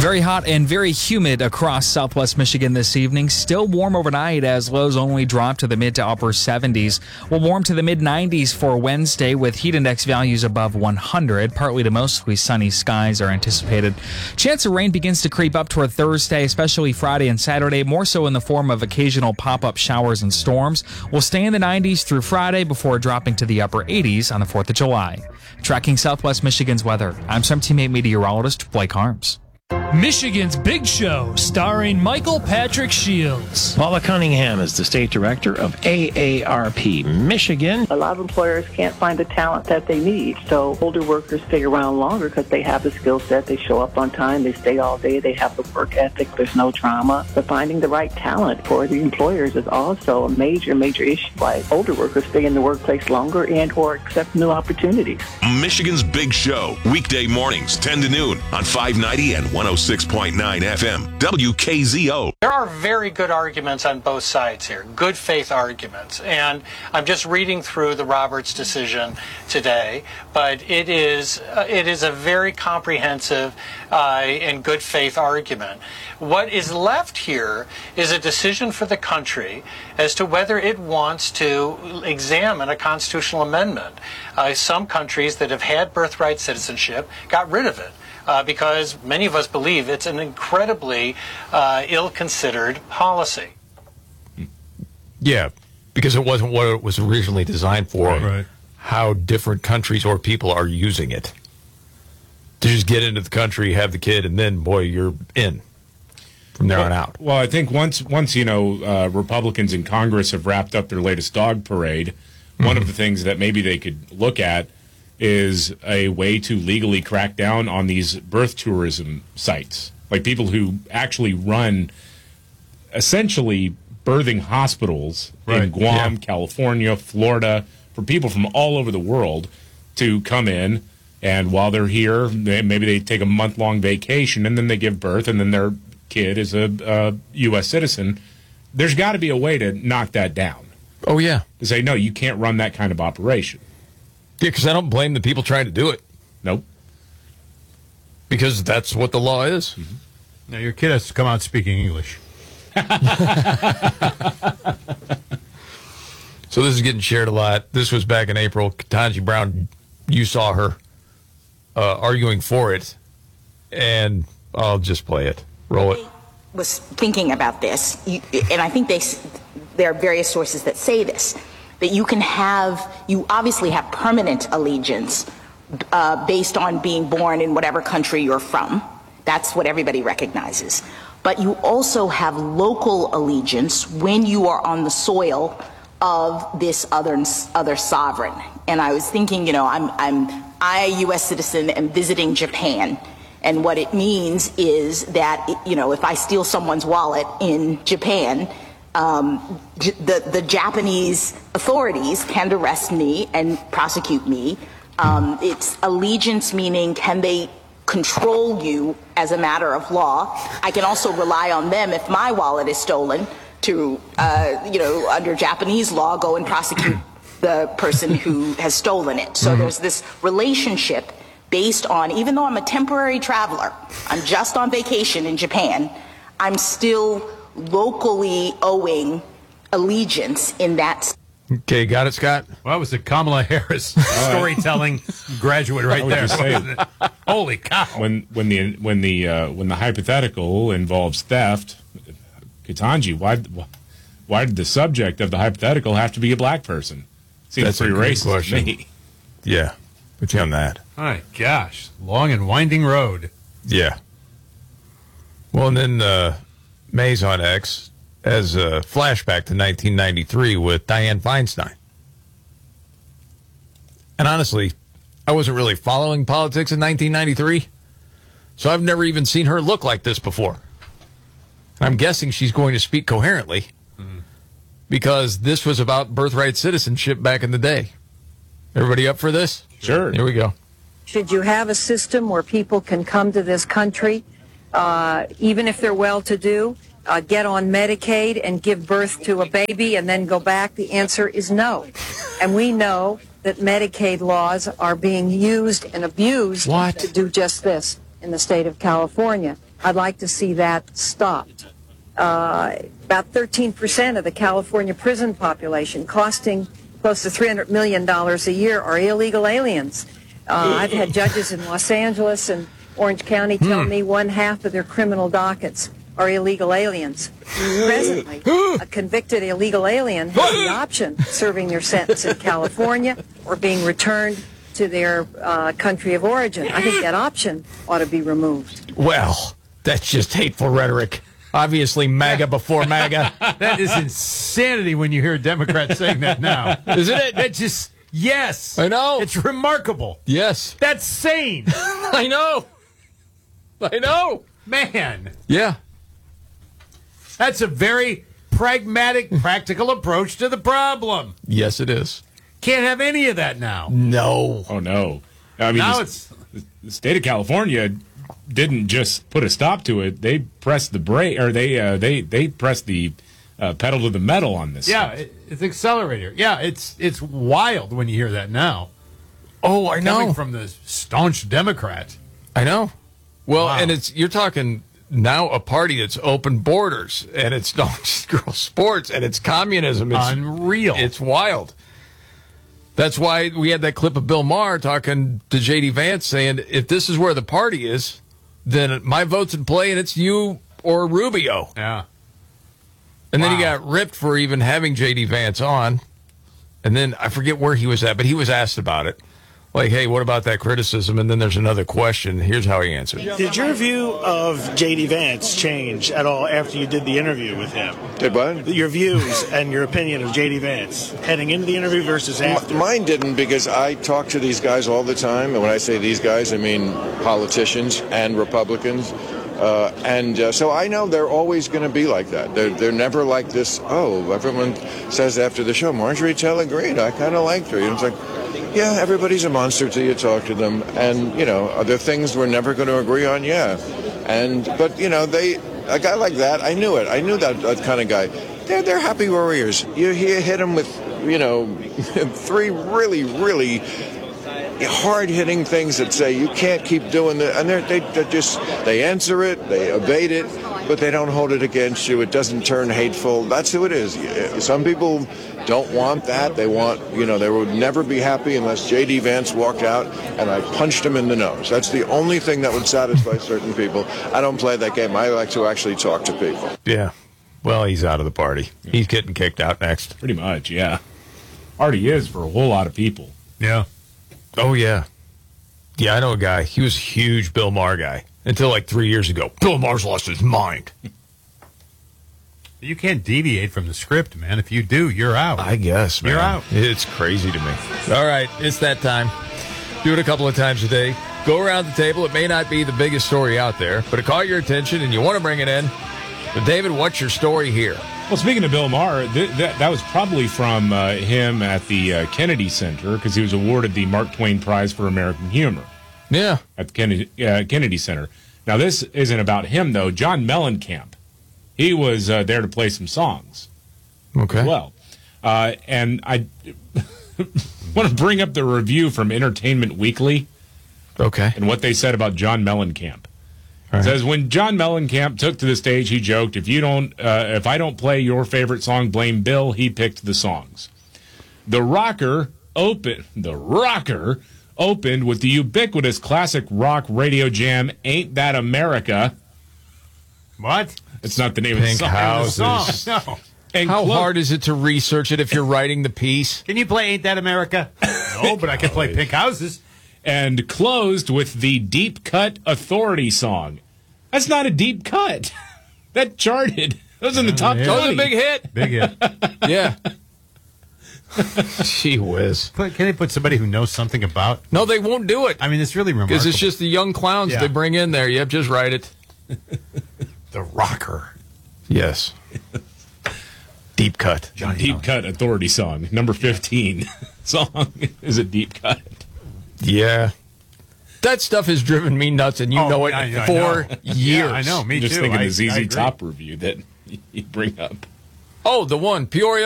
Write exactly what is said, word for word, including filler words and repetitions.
Very hot and very humid across southwest Michigan this evening. Still warm overnight as lows only drop to the mid to upper seventies. We'll warm to the mid nineties for Wednesday with heat index values above one hundred. Partly to mostly sunny skies are anticipated. Chance of rain begins to creep up toward Thursday, especially Friday and Saturday, more so in the form of occasional pop-up showers and storms. We'll stay in the nineties through Friday before dropping to the upper eighties on the fourth of July. Tracking southwest Michigan's weather, I'm seventeen eight meteorologist Blake Harms. Michigan's Big Show, starring Michael Patrick Shields. Paula Cunningham is the state director of A A R P Michigan. A lot of employers can't find the talent that they need, so older workers stay around longer because they have the skill set, they show up on time, they stay all day, they have the work ethic, there's no trauma. But finding the right talent for the employers is also a major, major issue. Why older workers stay in the workplace longer and or accept new opportunities. Michigan's Big Show, weekday mornings, ten to noon on five ninety and one oh six point nine F M, W K Z O. There are very good arguments on both sides here, good faith arguments. And I'm just reading through the Roberts decision today, but it is uh, it is a very comprehensive uh, and good faith argument. What is left here is a decision for the country as to whether it wants to examine a constitutional amendment. Uh, some countries that have had birthright citizenship got rid of it. Uh, because many of us believe it's an incredibly uh, ill-considered policy. Yeah, because it wasn't what it was originally designed for. Right. Right. How different countries or people are using it. To just get into the country, have the kid, and then, boy, you're in from there well, on out. Well, I think once, once you know, uh, Republicans in Congress have wrapped up their latest dog parade, mm-hmm. one of the things that maybe they could look at is a way to legally crack down on these birth tourism sites. Like people who actually run essentially birthing hospitals right. in Guam, yeah. California, Florida, for people from all over the world to come in, and while they're here, they, maybe they take a month-long vacation, and then they give birth, and then their kid is a, a U S citizen. There's got to be a way to knock that down. Oh, yeah. To say, no, you can't run that kind of operation. Yeah, because I don't blame the people trying to do it. Nope. Because that's what the law is. Mm-hmm. Now, your kid has to come out speaking English. So this is getting shared a lot. This was back in April. Ketanji Brown, you saw her uh, arguing for it. And I'll just play it. Roll it. I was thinking about this, and I think they, there are various sources that say this. That you can have, you obviously have permanent allegiance uh, based on being born in whatever country you're from. That's what everybody recognizes. But you also have local allegiance when you are on the soil of this other other sovereign. And I was thinking, you know, I'm I'm I, a U S citizen, am visiting Japan. And what it means is that, you know, if I steal someone's wallet in Japan, Um, the, the Japanese authorities can arrest me and prosecute me. Um, it's allegiance, meaning can they control you as a matter of law. I can also rely on them if my wallet is stolen to, uh, you know, under Japanese law, go and prosecute the person who has stolen it. So mm-hmm. there's this relationship based on, even though I'm a temporary traveler, I'm just on vacation in Japan, I'm still locally owing allegiance in that. Okay, got it, Scott? Well, that was the Kamala Harris storytelling graduate right there. Say, holy cow! When when the when the uh, when the hypothetical involves theft, Ketanji, why why did the subject of the hypothetical have to be a black person? Seems That's pretty a great racist question. to me. Yeah, put you on that. My gosh, long and winding road. Yeah. Well, and then uh, May's on X as a flashback to nineteen ninety-three with Dianne Feinstein. And honestly, I wasn't really following politics in nineteen ninety-three, so I've never even seen her look like this before. I'm guessing she's going to speak coherently mm-hmm. because this was about birthright citizenship back in the day. Everybody up for this? Sure. Here we go. Should you have a system where people can come to this country, uh, even if they're well-to-do, uh, get on Medicaid and give birth to a baby and then go back? The answer is no. And we know that Medicaid laws are being used and abused what? to do just this in the state of California. I'd like to see that stopped. Uh, about thirteen percent of the California prison population, costing close to three hundred million dollars a year, are illegal aliens. Uh, I've had judges in Los Angeles and Orange County tell Hmm. me one half of their criminal dockets are illegal aliens. Presently, a convicted illegal alien has the option of serving their sentence in California or being returned to their uh, country of origin. I think that option ought to be removed. Well, that's just hateful rhetoric. Obviously, MAGA before MAGA. That is insanity when you hear a Democrat saying that now. Isn't it? That just, yes. I know. It's remarkable. Yes. That's sane. I know. I know. Man. Yeah. That's a very pragmatic, practical approach to the problem. Yes, it is. Can't have any of that now. No. Oh, no. I mean, Now the, it's- the state of California didn't just put a stop to it. They pressed the brake, or they uh, they they pressed the uh, pedal to the metal on this. Yeah, stuff. it, it's accelerator. Yeah, it's it's wild when you hear that now. Oh, I know. Coming from the staunch Democrat. I know. Well, Wow. and it's you're talking now a party that's open borders, and it's don't just girls sports, and it's communism. It's unreal. It's wild. That's why we had that clip of Bill Maher talking to J D Vance saying, if this is where the party is, then my vote's in play, and it's you or Rubio. Yeah. And then Wow. he got ripped for even having J D Vance on. And then I forget where he was at, but he was asked about it. Like, hey, what about that criticism? And then there's another question. Here's how he answered. Did your view of J D Vance change at all after you did the interview with him? Did what? Your views and your opinion of J D Vance heading into the interview versus after? M- mine didn't, because I talk to these guys all the time. And when I say these guys, I mean politicians and Republicans. Uh, and uh, so I know they're always going to be like that. They're, they're never like this, oh, everyone says after the show, Marjorie Taylor Greene, I kind of liked her. And it's like, yeah, everybody's a monster till you talk to them. And, you know, are there things we're never going to agree on? Yeah. And, but, you know, they, a guy like that, I knew it. I knew that, that kind of guy. They're, they're happy warriors. You, you hit them with, you know, three really, really hard-hitting things that say you can't keep doing that. And they're, they, they're just, they answer it, they evade it, but they don't hold it against you. It doesn't turn hateful. That's who it is. Some people don't want that. They want, you know, they would never be happy unless J D Vance walked out and I punched him in the nose. That's the only thing that would satisfy certain people. I don't play that game. I like to actually talk to people. Yeah. Well, he's out of the party. He's getting kicked out next. Pretty much, yeah. Already is for a whole lot of people. Yeah. Oh, yeah. Yeah, I know a guy. He was a huge Bill Maher guy until like three years ago. Bill Maher's lost his mind. You can't deviate from the script, man. If you do, you're out. I guess, man. You're out. It's crazy to me. All right, it's that time. Do it a couple of times a day. Go around the table. It may not be the biggest story out there, but it caught your attention and you want to bring it in. But David, what's your story here? Well, speaking of Bill Maher, th- that, that was probably from uh, him at the uh, Kennedy Center, because he was awarded the Mark Twain Prize for American Humor. Yeah. At the Kennedy, uh, Kennedy Center. Now, this isn't about him, though. John Mellencamp. He was uh, there to play some songs. Okay. As well. Uh, and I want to bring up the review from Entertainment Weekly. Okay. And what they said about John Mellencamp. It says, when John Mellencamp took to the stage, he joked, if you don't, uh, if I don't play your favorite song, blame Bill. He picked the songs. The rocker open, the rocker opened with the ubiquitous classic rock radio jam, Ain't That America. What? It's not the name Pink of the song. Houses. Song. No. And How clo- hard is it to research it if you're writing the piece? Can you play Ain't That America? No, but I can play Pink Houses. And closed with the Deep Cut Authority song. That's not a deep cut. That charted. That was in the top That was a twenty. big hit. Big hit. Yeah. Gee whiz. Put, can they put somebody who knows something about? No, they won't do it. I mean, it's really remarkable. Because it's just the young clowns Yeah. they bring in there. Yep, just write it. the rocker. Yes. Deep cut. Johnny Deep Cut Authority song. Number fifteen song is a deep cut. Yeah. That stuff has driven me nuts, and you Oh, know it I- I for know. years. Yeah, I know. Me I'm just too. thinking I- the Z I Z agree. Top review that you bring up. Oh, the one. Peoria